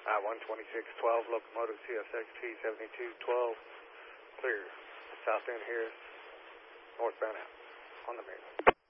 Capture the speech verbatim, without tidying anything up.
I one twenty-six twelve, locomotive C S X T seventy-two twelve, clear. South end here, northbound out, on the main.